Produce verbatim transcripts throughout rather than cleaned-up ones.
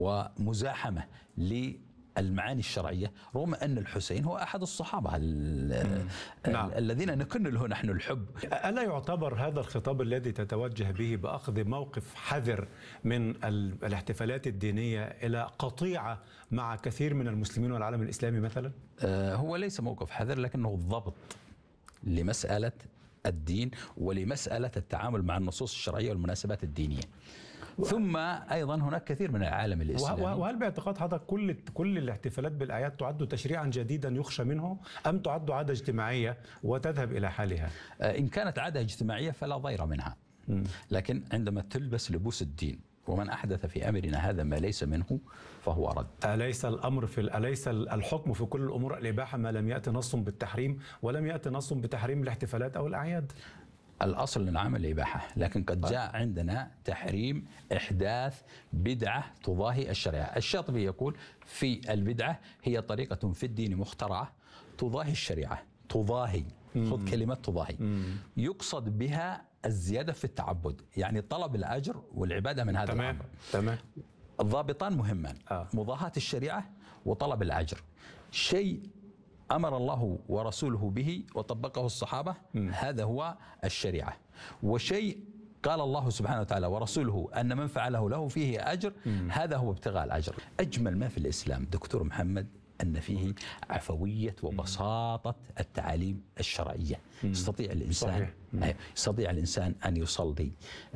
ومزاحمة للمعاني الشرعية، رغم أن الحسين هو أحد الصحابة نعم. الذين نكن له نحن الحب. ألا يعتبر هذا الخطاب الذي تتوجه به بأخذ موقف حذر من الاحتفالات الدينية إلى قطيعة مع كثير من المسلمين والعالم الإسلامي مثلا؟ هو ليس موقف حذر، لكنه الضبط لمسألة الدين ولمسألة التعامل مع النصوص الشرعية والمناسبات الدينية. ثم أيضا هناك كثير من العالم الإسلامي. وهل باعتقاد حضرتك كل كل الاحتفالات بالأعياد تعد تشريعا جديدا يخشى منه، أم تعد عادة اجتماعية وتذهب إلى حالها؟ إن كانت عادة اجتماعية فلا ضير منها، لكن عندما تلبس لبوس الدين ومن أحدث في أمرنا هذا ما ليس منه فهو رد. أليس الأمر في أليس الحكم في كل الأمور الإباحة ما لم يأتي نص بالتحريم، ولم يأتي نص بتحريم الاحتفالات أو الأعياد؟ الأصل للعمل الإباحة، لكن قد جاء عندنا تحريم إحداث بدعة تضاهي الشريعة. الشاطبي يقول في البدعة هي طريقة في الدين مخترعة تضاهي الشريعة. تضاهي، خذ كلمة تضاهي، يقصد بها الزيادة في التعبد، يعني طلب الأجر والعبادة من هذا الأمر. تمام. الضابطان مهمان، آه. مضاهاة الشريعة وطلب الأجر. شيء أمر الله ورسوله به وطبقه الصحابة، م. هذا هو الشريعة. وشيء قال الله سبحانه وتعالى ورسوله أن من فعله له فيه أجر، م. هذا هو ابتغاء الأجر. أجمل ما في الإسلام دكتور محمد أن فيه عفوية وبساطة التعاليم الشرعية. يستطيع الإنسان يستطيع الإنسان أن يصلي،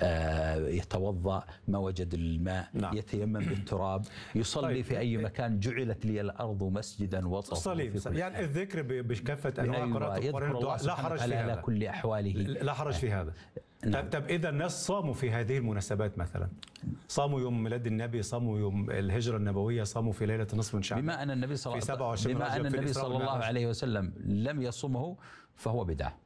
يتوضأ ما وجد الماء، نعم. يتيمم بالتراب، يصلي طيب. في أي مكان. جعلت لي الأرض مسجدا وطهورا. يعني الذكر بكافة أنواع قراءة القرآن لا حرج في على كل أحواله، لا حرج في هذا. نعم. طب إذا الناس صاموا في هذه المناسبات مثلا، صاموا يوم ميلاد النبي، صاموا يوم الهجرة النبوية، صاموا في ليلة نصف من شعبان، بما أن النبي صلى الله بما أن النبي صلى الله عليه وسلم لم يصومه فهو بدعة.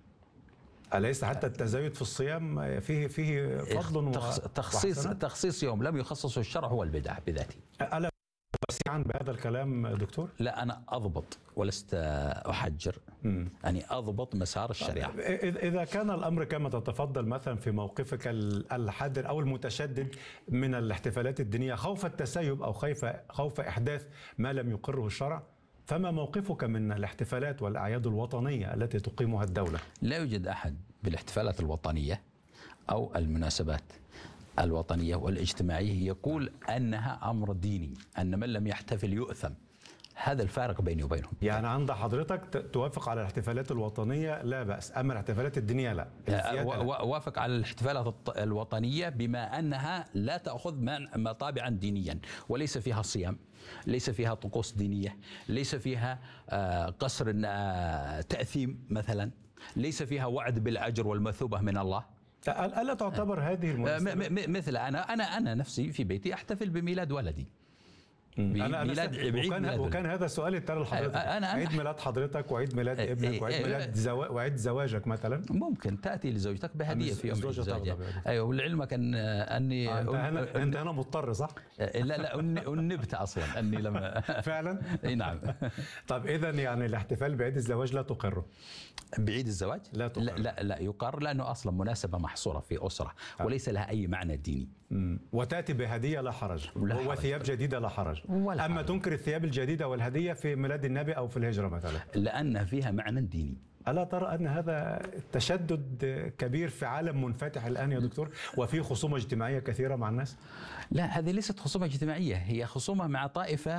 أليس حتى التزايد في الصيام فيه فيه فضل تخصيص تخصيص يوم لم يخصصه الشرع هو البدعة بذاته. ألا وسيعا بهذا الكلام دكتور؟ لا، أنا أضبط ولست أحجر، م. يعني أضبط مسار الشريعة. إذا كان الأمر كما تتفضل مثلا في موقفك الحذر أو المتشدد من الاحتفالات الدينية خوف التسيب أو خوف خوف إحداث ما لم يقره الشرع، فما موقفك من الاحتفالات والأعياد الوطنية التي تقيمها الدولة؟ لا يوجد أحد بالاحتفالات الوطنية أو المناسبات الوطنية والاجتماعية يقول أنها أمر ديني، أن من لم يحتفل يؤثم. هذا الفارق بيني وبينهم. يعني عند حضرتك توافق على الاحتفالات الوطنية لا بأس، أما الاحتفالات الدينية لا. وافق على الاحتفالات الوطنية بما أنها لا تأخذ مطابعا دينيا، وليس فيها صيام، ليس فيها طقوس دينية، ليس فيها قصر تأثيم مثلا، ليس فيها وعد بالأجر والمثوبة من الله. ألا تعتبر هذه المناسبات مثل أنا أنا أنا نفسي في بيتي أحتفل بميلاد ولدي. أنا ميلاد وكان, ميلاد وكان هذا سؤالي التالي لحضرتك. أنا عيد ميلاد حضرتك وعيد ميلاد ابنك وعيد ميلاد زوا... وعيد زواجك مثلا ممكن تأتي لزوجتك بهدية في يوم الزواج. أيوه، ولعلمك أن أني آه أنت هنا أنت هنا مضطر صح؟ لا لا أنبت أصلا أني لما فعلا؟ أي نعم. طب إذا يعني الاحتفال بعيد الزواج لا تقره؟ بعيد الزواج؟ لا تقر. لا, لا لا يقر، لأنه أصلا مناسبة محصورة في أسرة وليس لها أي معنى ديني. مم. وتأتي بهدية لا حرج، وثياب جديدة لا حرج. ولا أما حرج. تنكر الثياب الجديدة والهدية في ميلاد النبي أو في الهجرة مثلا؟ لأن فيها معنى ديني. ألا ترى أن هذا تشدد كبير في عالم منفتح الآن يا دكتور، وفي خصومة اجتماعية كثيرة مع الناس؟ لا، هذه ليست خصومة اجتماعية، هي خصومة مع طائفة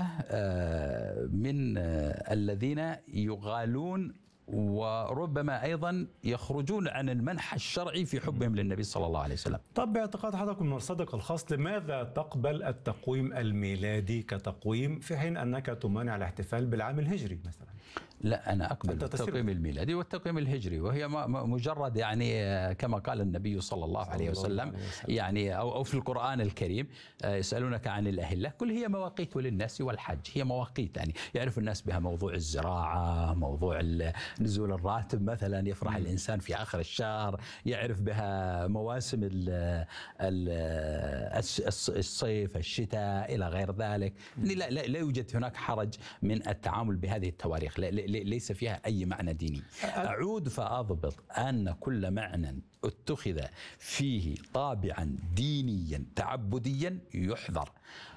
من الذين يغالون وربما أيضا يخرجون عن المنحى الشرعي في حبهم للنبي صلى الله عليه وسلم. طب باعتقاد حضرتك من الصدق الخاص، لماذا تقبل التقويم الميلادي كتقويم في حين أنك تمانع الاحتفال بالعام الهجري مثلا؟ لا، أنا أقبل التقويم الميلادي والتقويم الهجري، وهي مجرد يعني كما قال النبي صلى الله عليه وسلم يعني أو في القرآن الكريم يسألونك عن الأهلة، كل هي مواقيت للناس والحج، هي مواقيت يعني يعرف الناس بها موضوع الزراعة، موضوع نزول الراتب مثلا، يفرح م. الإنسان في آخر الشهر، يعرف بها مواسم ال ال الصيف، الشتاء إلى غير ذلك. لا, لا, لا يوجد هناك حرج من التعامل بهذه التواريخ، ليس فيها أي معنى ديني. أعود فأضبط أن كل معنى اتخذ فيه طابعا دينيا تعبديا يحذر.